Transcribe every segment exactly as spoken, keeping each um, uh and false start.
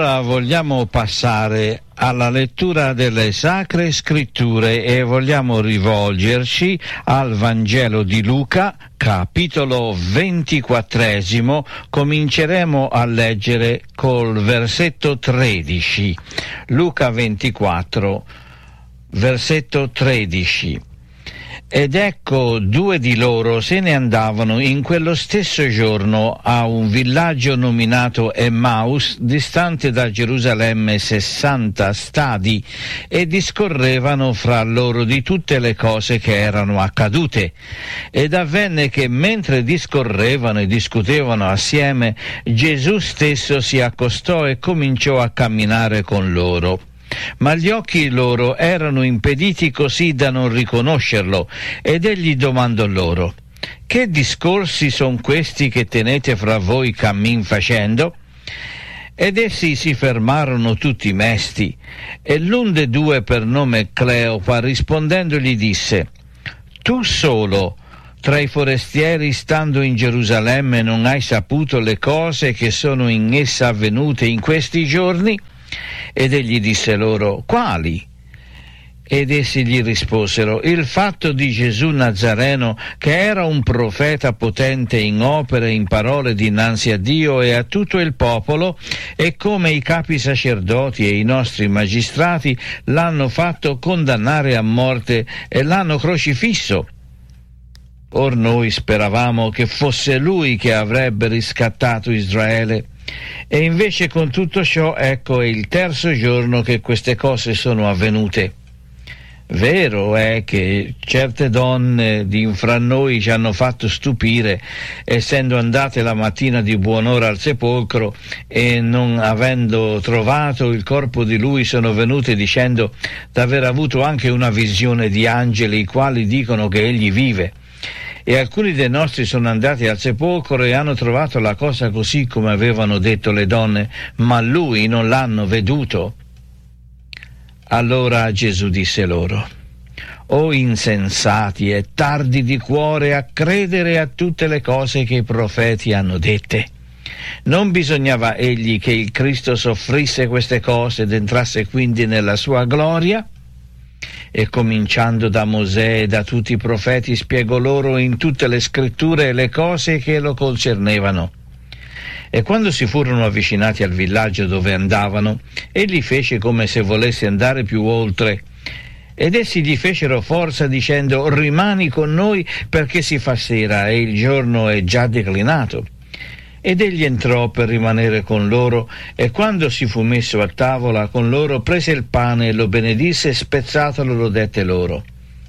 ora vogliamo passare alla lettura delle Sacre Scritture e vogliamo rivolgerci al Vangelo di Luca, capitolo ventiquattresimo. Cominceremo a leggere col versetto tredici. Luca ventiquattro, versetto tredici. Ed ecco, due di loro se ne andavano in quello stesso giorno a un villaggio nominato Emmaus, distante da Gerusalemme sessanta stadi, e discorrevano fra loro di tutte le cose che erano accadute. Ed avvenne che mentre discorrevano e discutevano assieme, Gesù stesso si accostò e cominciò a camminare con loro. Ma gli occhi loro erano impediti così da non riconoscerlo, ed egli domandò loro: «Che discorsi son questi che tenete fra voi cammin facendo?» Ed essi si fermarono tutti mesti, e l'un de due, per nome Cleopa, rispondendo gli disse: «Tu solo tra i forestieri, stando in Gerusalemme, non hai saputo le cose che sono in essa avvenute in questi giorni?» Ed egli disse loro: «Quali?» Ed essi gli risposero: «Il fatto di Gesù Nazareno, che era un profeta potente in opere e in parole dinanzi a Dio e a tutto il popolo, e come i capi sacerdoti e i nostri magistrati l'hanno fatto condannare a morte e l'hanno crocifisso. Or noi speravamo che fosse lui che avrebbe riscattato Israele. E invece con tutto ciò, ecco, è il terzo giorno che queste cose sono avvenute. Vero è che certe donne di fra noi ci hanno fatto stupire, essendo andate la mattina di buon'ora al sepolcro e non avendo trovato il corpo di lui sono venute dicendo d'aver avuto anche una visione di angeli, i quali dicono che egli vive. E alcuni dei nostri sono andati al sepolcro e hanno trovato la cosa così come avevano detto le donne, ma lui non l'hanno veduto». Allora Gesù disse loro: «O insensati e tardi di cuore a credere a tutte le cose che i profeti hanno dette. Non bisognava egli che il Cristo soffrisse queste cose ed entrasse quindi nella sua gloria?» E cominciando da Mosè e da tutti i profeti spiegò loro in tutte le scritture le cose che lo concernevano. E quando si furono avvicinati al villaggio dove andavano, egli fece come se volesse andare più oltre. Ed essi gli fecero forza dicendo: «Rimani con noi perché si fa sera e il giorno è già declinato». Ed egli entrò per rimanere con loro, e quando si fu messo a tavola con loro, prese il pane e lo benedisse, e spezzatolo lo dette loro.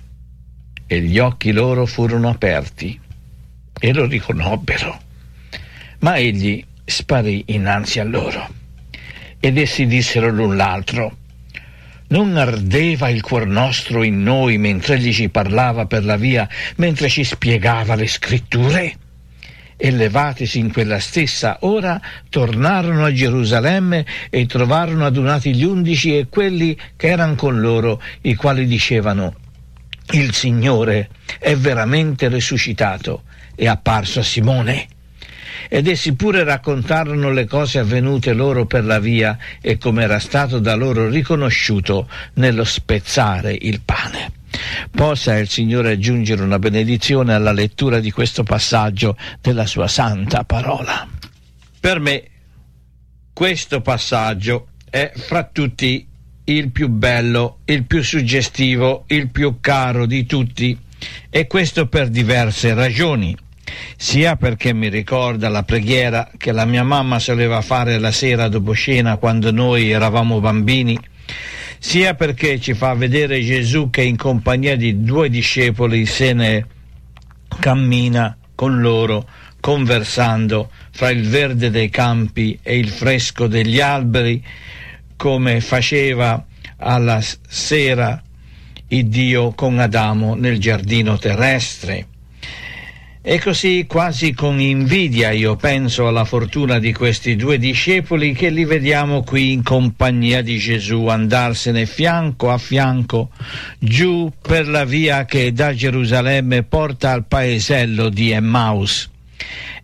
E gli occhi loro furono aperti e lo riconobbero, ma egli sparì innanzi a loro. Ed essi dissero l'un l'altro: «Non ardeva il cuor nostro in noi mentre egli ci parlava per la via, mentre ci spiegava le scritture?» E levatisi in quella stessa ora, tornarono a Gerusalemme e trovarono adunati gli undici e quelli che erano con loro, i quali dicevano: «Il Signore è veramente risuscitato, è apparso a Simone». Ed essi pure raccontarono le cose avvenute loro per la via e come era stato da loro riconosciuto nello spezzare il pane. Possa il Signore aggiungere una benedizione alla lettura di questo passaggio della sua santa parola. Per me questo passaggio è fra tutti il più bello, il più suggestivo, il più caro di tutti, e questo per diverse ragioni. Sia perché mi ricorda la preghiera che la mia mamma soleva fare la sera dopo cena quando noi eravamo bambini, sia perché ci fa vedere Gesù che in compagnia di due discepoli se ne cammina con loro, conversando fra il verde dei campi e il fresco degli alberi, come faceva alla sera il Dio con Adamo nel giardino terrestre. E così, quasi con invidia, io penso alla fortuna di questi due discepoli che li vediamo qui in compagnia di Gesù andarsene fianco a fianco giù per la via che da Gerusalemme porta al paesello di Emmaus.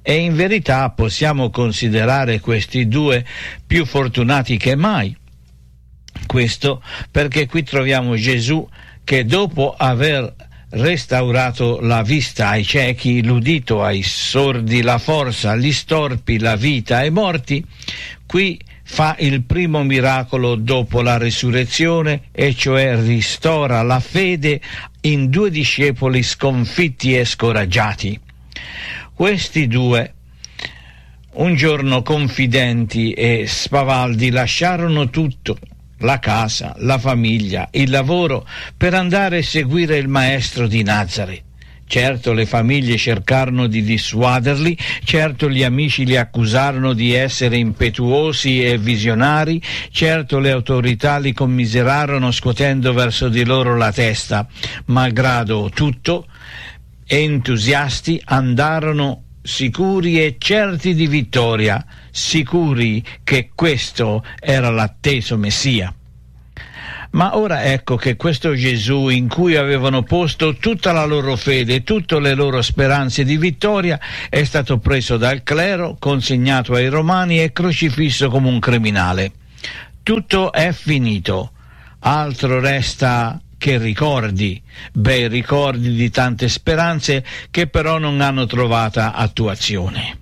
E in verità possiamo considerare questi due più fortunati che mai. Questo perché qui troviamo Gesù che, dopo aver restaurato la vista ai ciechi, l'udito ai sordi, la forza agli storpi, la vita ai morti, qui fa il primo miracolo dopo la risurrezione, e cioè ristora la fede in due discepoli sconfitti e scoraggiati. Questi due, un giorno confidenti e spavaldi, lasciarono tutto, la casa, la famiglia, il lavoro, per andare a seguire il maestro di Nazaret. Certo, le famiglie cercarono di dissuaderli, certo gli amici li accusarono di essere impetuosi e visionari, certo le autorità li commiserarono scuotendo verso di loro la testa. Malgrado tutto, entusiasti andarono sicuri e certi di vittoria, sicuri che questo era l'atteso Messia. Ma ora ecco che questo Gesù, in cui avevano posto tutta la loro fede e tutte le loro speranze di vittoria, è stato preso dal clero, consegnato ai romani e crocifisso come un criminale. Tutto è finito, altro resta che ricordi, bei ricordi di tante speranze che però non hanno trovata attuazione.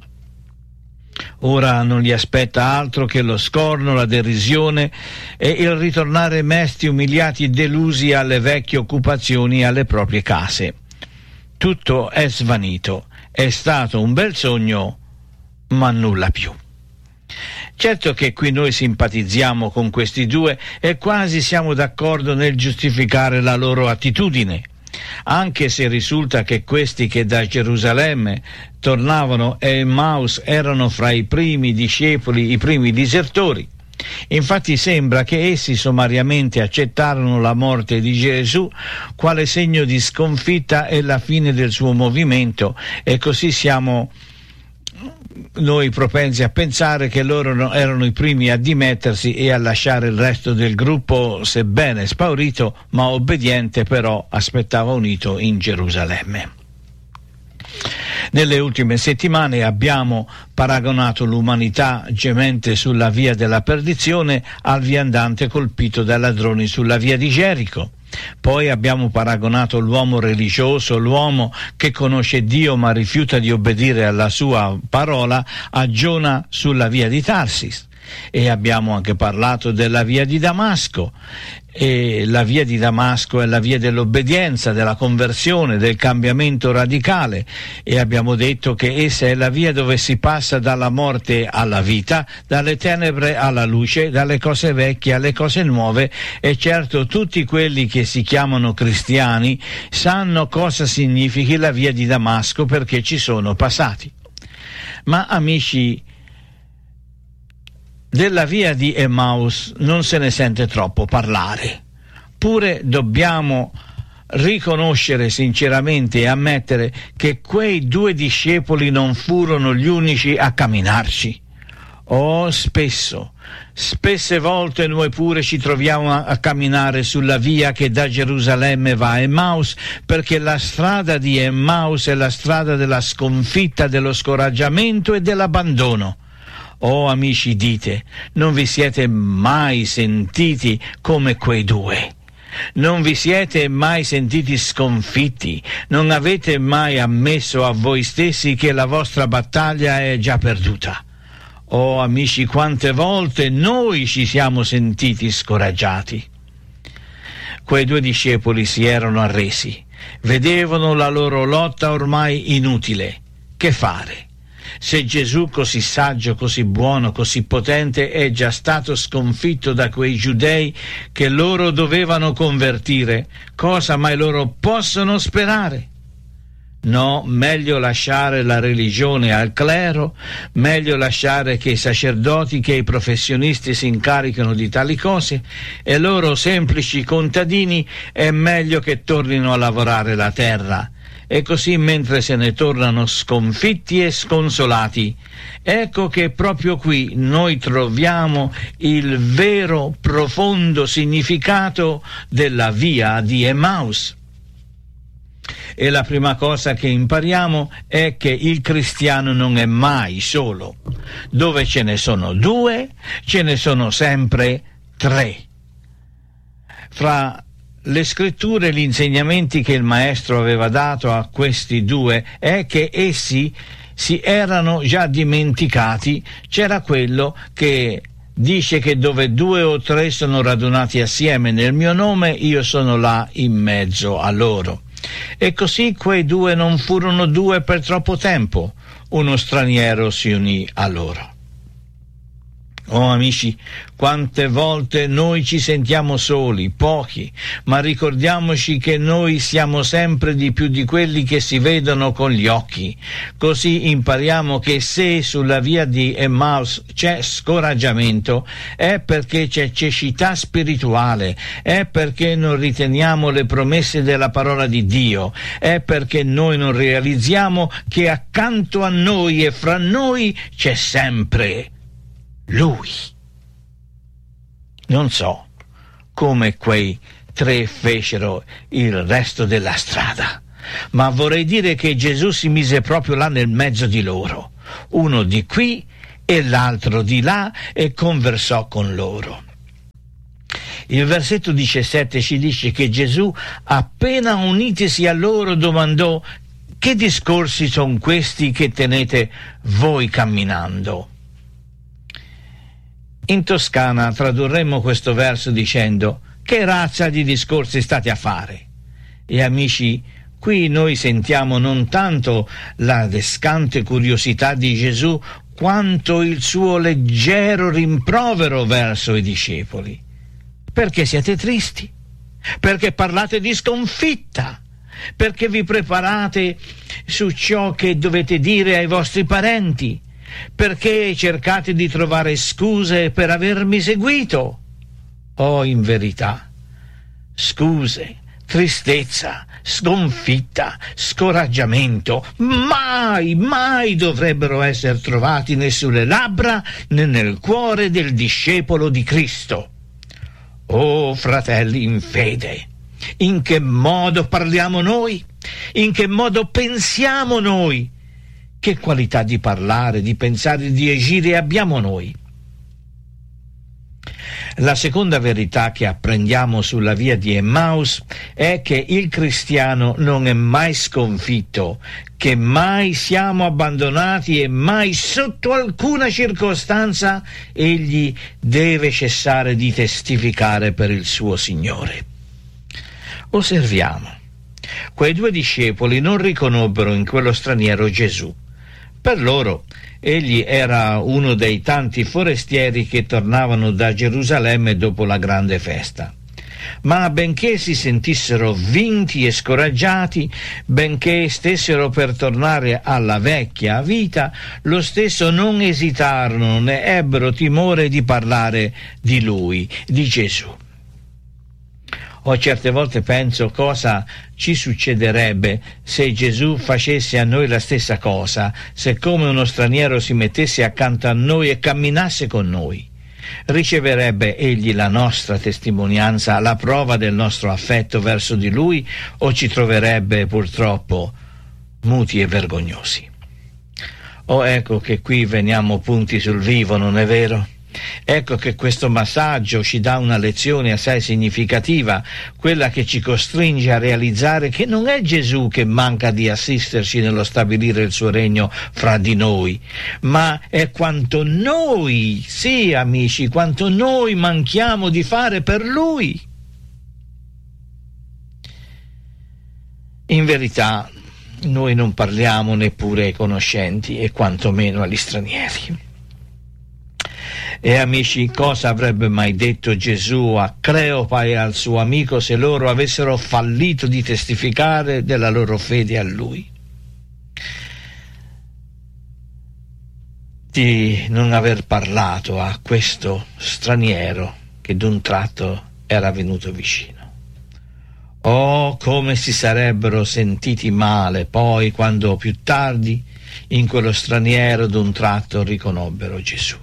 Ora non li aspetta altro che lo scorno, la derisione e il ritornare mesti, umiliati e delusi alle vecchie occupazioni e alle proprie case. Tutto è svanito, è stato un bel sogno, ma nulla più. Certo che qui noi simpatizziamo con questi due e quasi siamo d'accordo nel giustificare la loro attitudine, anche se risulta che questi che da Gerusalemme tornavano a Emmaus erano fra i primi discepoli, i primi disertori. Infatti sembra che essi sommariamente accettarono la morte di Gesù quale segno di sconfitta e la fine del suo movimento, e così siamo noi propensi a pensare che loro erano i primi a dimettersi e a lasciare il resto del gruppo, sebbene spaurito ma obbediente, però aspettava unito in Gerusalemme. Nelle ultime settimane abbiamo paragonato l'umanità gemente sulla via della perdizione al viandante colpito dai ladroni sulla via di Gerico. Poi abbiamo paragonato l'uomo religioso, l'uomo che conosce Dio ma rifiuta di obbedire alla sua parola, a Giona sulla via di Tarsis. E abbiamo anche parlato della via di Damasco. E la via di Damasco è la via dell'obbedienza, della conversione, del cambiamento radicale, e abbiamo detto che essa è la via dove si passa dalla morte alla vita, dalle tenebre alla luce, dalle cose vecchie alle cose nuove. E certo tutti quelli che si chiamano cristiani sanno cosa significhi la via di Damasco, perché ci sono passati. Ma amici, della via di Emmaus non se ne sente troppo parlare. Pure dobbiamo riconoscere sinceramente e ammettere che quei due discepoli non furono gli unici a camminarci. Oh, spesso, spesse volte noi pure ci troviamo a, a camminare sulla via che da Gerusalemme va a Emmaus, perché la strada di Emmaus è la strada della sconfitta, dello scoraggiamento e dell'abbandono. Oh amici, dite, non vi siete mai sentiti come quei due? Non vi siete mai sentiti sconfitti? Non avete mai ammesso a voi stessi che la vostra battaglia è già perduta? Oh amici, quante volte noi ci siamo sentiti scoraggiati? Quei due discepoli si erano arresi, vedevano la loro lotta ormai inutile. Che fare? Se Gesù, così saggio, così buono, così potente, è già stato sconfitto da quei giudei che loro dovevano convertire, cosa mai loro possono sperare? No, meglio lasciare la religione al clero, meglio lasciare che i sacerdoti, che i professionisti si incaricano di tali cose, e loro semplici contadini è meglio che tornino a lavorare la terra. E così, mentre se ne tornano sconfitti e sconsolati, ecco che proprio qui noi troviamo il vero profondo significato della via di Emmaus. e la prima cosa che impariamo è che il cristiano non è mai solo. Dove ce ne sono due, ce ne sono sempre tre. Fra le scritture e gli insegnamenti che il maestro aveva dato a questi due è che essi si erano già dimenticati. C'era quello che dice che dove due o tre sono radunati assieme nel mio nome, io sono là in mezzo a loro. E così quei due non furono due per troppo tempo. Uno straniero si unì a loro. Oh amici, quante volte noi ci sentiamo soli, pochi, ma ricordiamoci che noi siamo sempre di più di quelli che si vedono con gli occhi. Così impariamo che se sulla via di Emmaus c'è scoraggiamento, è perché c'è cecità spirituale, è perché non riteniamo le promesse della parola di Dio, è perché noi non realizziamo che accanto a noi e fra noi c'è sempre Lui. Non so come quei tre fecero il resto della strada, ma vorrei dire che Gesù si mise proprio là nel mezzo di loro, uno di qui e l'altro di là, e conversò con loro. Il versetto diciassette ci dice che Gesù, appena unitisi a loro, domandò: che discorsi sono questi che tenete voi camminando? In Toscana tradurremmo questo verso dicendo: che razza di discorsi state a fare? E amici, qui noi sentiamo non tanto la descante curiosità di Gesù, quanto il suo leggero rimprovero verso i discepoli. Perché siete tristi? Perché parlate di sconfitta? Perché vi preparate su ciò che dovete dire ai vostri parenti? Perché cercate di trovare scuse per avermi seguito? Oh, in verità, scuse, tristezza, sconfitta, scoraggiamento mai, mai dovrebbero essere trovati né sulle labbra né nel cuore del discepolo di Cristo. Oh, fratelli in fede, in che modo parliamo noi? In che modo pensiamo noi? Che qualità di parlare, di pensare, di agire abbiamo noi? La seconda verità che apprendiamo sulla via di Emmaus è che il cristiano non è mai sconfitto, che mai siamo abbandonati e mai sotto alcuna circostanza egli deve cessare di testificare per il suo Signore. Osserviamo. Quei due discepoli non riconobbero in quello straniero Gesù. Per loro egli era uno dei tanti forestieri che tornavano da Gerusalemme dopo la grande festa. Ma benché si sentissero vinti e scoraggiati, benché stessero per tornare alla vecchia vita, lo stesso non esitarono né ebbero timore di parlare di lui, di Gesù. O certe volte penso cosa ci succederebbe se Gesù facesse a noi la stessa cosa, se come uno straniero si mettesse accanto a noi e camminasse con noi. Riceverebbe egli la nostra testimonianza, la prova del nostro affetto verso di lui, o ci troverebbe purtroppo muti e vergognosi? Oh, ecco che qui veniamo punti sul vivo, non è vero? Ecco che questo massaggio ci dà una lezione assai significativa, quella che ci costringe a realizzare che non è Gesù che manca di assisterci nello stabilire il suo regno fra di noi, ma è quanto noi, sì amici, quanto noi manchiamo di fare per Lui. In verità noi non parliamo neppure ai conoscenti e quantomeno agli stranieri. E amici, cosa avrebbe mai detto Gesù a Cleopa e al suo amico se loro avessero fallito di testificare della loro fede a lui? Di non aver parlato a questo straniero che d'un tratto era venuto vicino. Oh, come si sarebbero sentiti male poi quando più tardi in quello straniero d'un tratto riconobbero Gesù.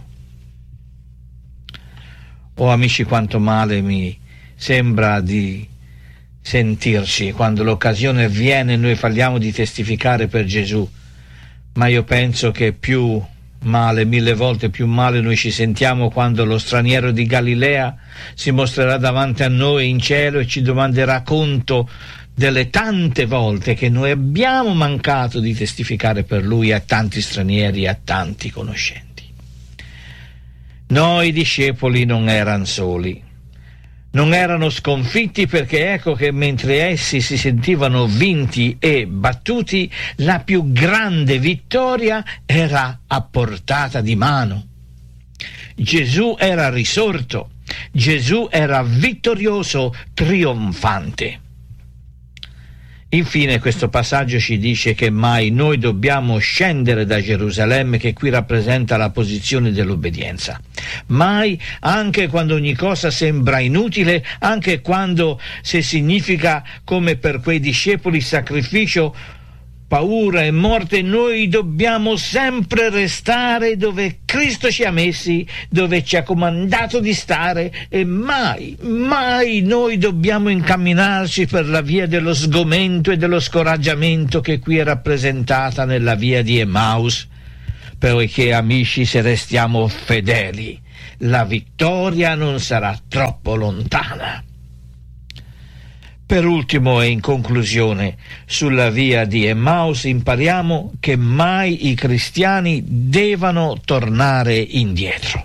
Oh amici, quanto male mi sembra di sentirci quando l'occasione viene e noi falliamo di testificare per Gesù, ma io penso che più male, mille volte più male noi ci sentiamo quando lo straniero di Galilea si mostrerà davanti a noi in cielo e ci domanderà conto delle tante volte che noi abbiamo mancato di testificare per lui a tanti stranieri e a tanti conoscenti. No, i discepoli non erano soli, non erano sconfitti, perché ecco che mentre essi si sentivano vinti e battuti, la più grande vittoria era a portata di mano. Gesù era risorto, Gesù era vittorioso, trionfante. Infine questo passaggio ci dice che mai noi dobbiamo scendere da Gerusalemme, che qui rappresenta la posizione dell'obbedienza. Mai, anche quando ogni cosa sembra inutile, anche quando se significa, come per quei discepoli, sacrificio, paura e morte, noi dobbiamo sempre restare dove Cristo ci ha messi, dove ci ha comandato di stare, e mai, mai noi dobbiamo incamminarci per la via dello sgomento e dello scoraggiamento che qui è rappresentata nella via di Emmaus, poiché, amici, se restiamo fedeli, la vittoria non sarà troppo lontana. Per ultimo e in conclusione, sulla via di Emmaus impariamo che mai i cristiani devono tornare indietro.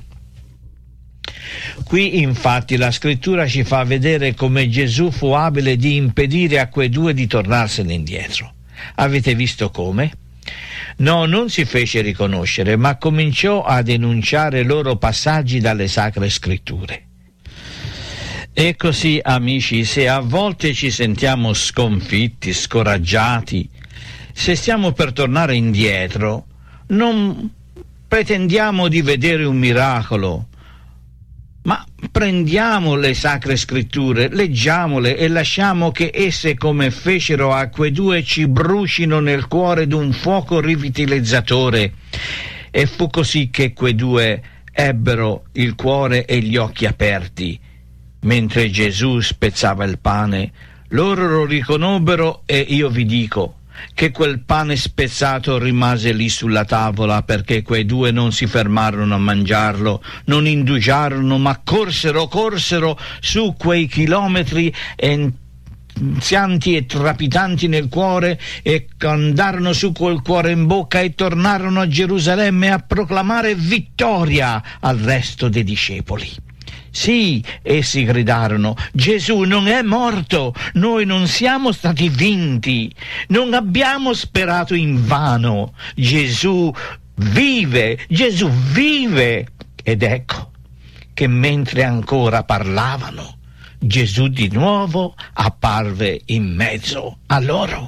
Qui infatti la scrittura ci fa vedere come Gesù fu abile di impedire a quei due di tornarsene indietro. Avete visto come? No, non si fece riconoscere, ma cominciò a denunciare loro passaggi dalle sacre scritture. E così, amici, se a volte ci sentiamo sconfitti, scoraggiati, se stiamo per tornare indietro, non pretendiamo di vedere un miracolo, ma prendiamo le sacre scritture, leggiamole e lasciamo che esse, come fecero a quei due, ci brucino nel cuore d'un fuoco rivitalizzatore. E fu così che quei due ebbero il cuore e gli occhi aperti. Mentre Gesù spezzava il pane, loro lo riconobbero, e io vi dico che quel pane spezzato rimase lì sulla tavola, perché quei due non si fermarono a mangiarlo, non indugiarono, ma corsero, corsero su quei chilometri enzianti e trapitanti nel cuore, e andarono su col cuore in bocca e tornarono a Gerusalemme a proclamare vittoria al resto dei discepoli. Sì, essi gridarono: Gesù non è morto, noi non siamo stati vinti, non abbiamo sperato invano, Gesù vive, Gesù vive. Ed ecco che mentre ancora parlavano, Gesù di nuovo apparve in mezzo a loro.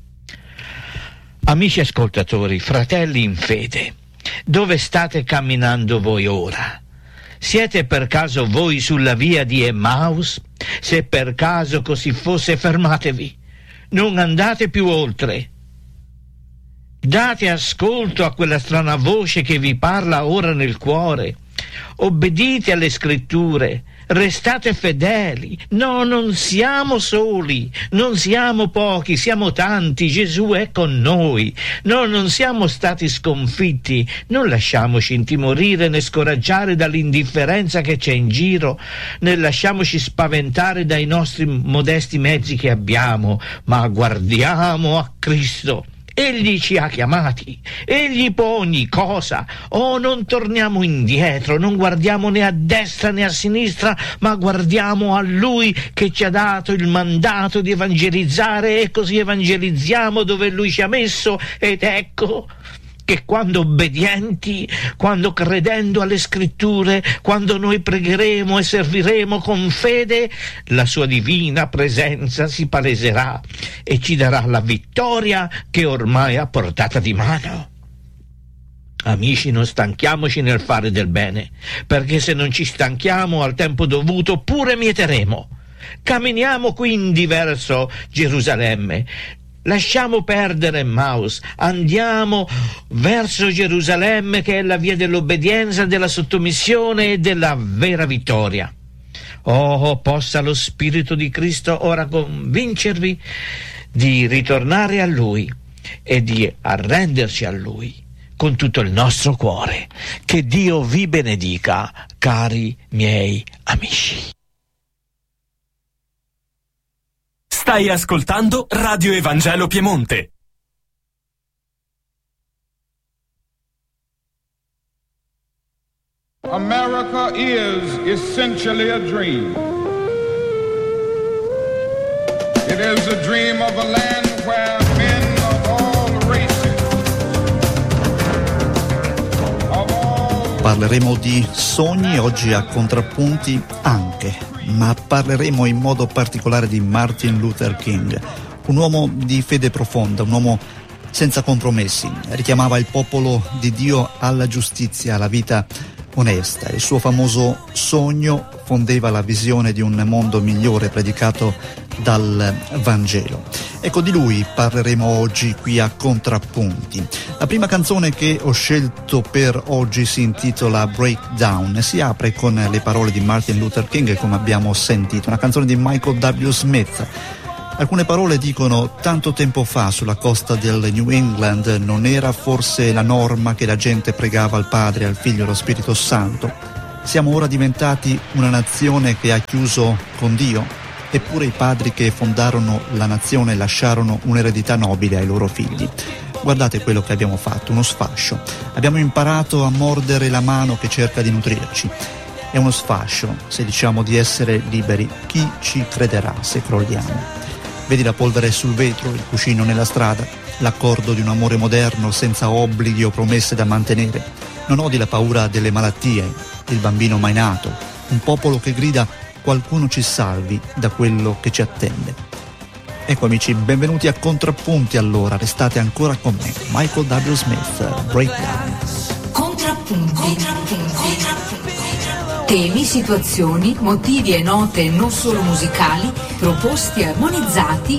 Amici ascoltatori, fratelli in fede, dove state camminando voi ora? Siete per caso voi sulla via di Emmaus? Se per caso così fosse, fermatevi, non andate più oltre. Date ascolto a quella strana voce che vi parla ora nel cuore. Obbedite alle scritture, restate fedeli. No, non siamo soli, non siamo pochi, siamo tanti, Gesù è con noi. No, non siamo stati sconfitti, non lasciamoci intimorire né scoraggiare dall'indifferenza che c'è in giro, né lasciamoci spaventare dai nostri modesti mezzi che abbiamo, ma guardiamo a Cristo. Egli ci ha chiamati, Egli può ogni cosa. Oh, non torniamo indietro, non guardiamo né a destra né a sinistra, ma guardiamo a Lui che ci ha dato il mandato di evangelizzare, e così evangelizziamo dove Lui ci ha messo. Ed ecco che quando obbedienti, quando credendo alle scritture, quando noi pregheremo e serviremo con fede, la sua divina presenza si paleserà e ci darà la vittoria che ormai è a portata di mano. Amici, non stanchiamoci nel fare del bene, perché se non ci stanchiamo al tempo dovuto pure mieteremo. Camminiamo quindi verso Gerusalemme. Lasciamo perdere Emmaus, andiamo verso Gerusalemme, che è la via dell'obbedienza, della sottomissione e della vera vittoria. Oh, possa lo Spirito di Cristo ora convincervi di ritornare a Lui e di arrenderci a Lui con tutto il nostro cuore. Che Dio vi benedica, cari miei amici. Stai ascoltando Radio Evangelo Piemonte. America is essentially a dream. It is a dream of a land where men of all races, of all... Parleremo di sogni oggi a Contrappunti anche, ma parleremo in modo particolare di Martin Luther King, un uomo di fede profonda, un uomo senza compromessi. Richiamava il popolo di Dio alla giustizia, alla vita onesta. Il suo famoso sogno fondeva la visione di un mondo migliore predicato dal Vangelo. Ecco, di lui parleremo oggi qui a Contrappunti. La prima canzone che ho scelto per oggi si intitola Breakdown e si apre con le parole di Martin Luther King, come abbiamo sentito, una canzone di Michael W. Smith. Alcune parole dicono: tanto tempo fa sulla costa del New England non era forse la norma che la gente pregava al Padre, al Figlio e allo Spirito Santo? Siamo ora diventati una nazione che ha chiuso con Dio? Eppure i padri che fondarono la nazione lasciarono un'eredità nobile ai loro figli. Guardate quello che abbiamo fatto, uno sfascio. Abbiamo imparato a mordere la mano che cerca di nutrirci. È uno sfascio se diciamo di essere liberi. Chi ci crederà se crolliamo? Vedi la polvere sul vetro, il cuscino nella strada, l'accordo di un amore moderno senza obblighi o promesse da mantenere. Non odi la paura delle malattie, il bambino mai nato, un popolo che grida: qualcuno ci salvi da quello che ci attende. Ecco amici, benvenuti a Contrappunti allora, restate ancora con me. Michael W. Smith, Breakdown. Contrappunti. Contrappunti. Contrappunti. Temi, situazioni, motivi e note non solo musicali, proposti e armonizzati